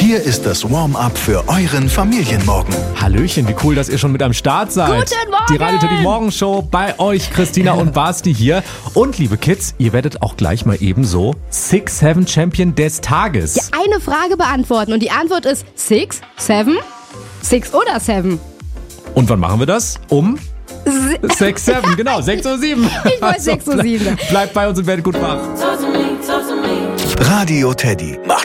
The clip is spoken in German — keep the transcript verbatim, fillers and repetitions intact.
Hier ist das Warm-up für euren Familienmorgen. Hallöchen, wie cool, dass ihr schon mit am Start seid. Guten Morgen! Die Radio Teddy Morgenshow bei euch, Christina und Basti hier. Und liebe Kids, ihr werdet auch gleich mal ebenso Six Seven Champion des Tages. Ja, eine Frage beantworten und die Antwort ist Six, Seven, Six oder Seven. Und wann machen wir das? Um sechs, sieben, genau, sechs Uhr sieben. Ich wollte sechs Uhr sieben. Bleibt bei uns und werdet gut wach. Radio Teddy macht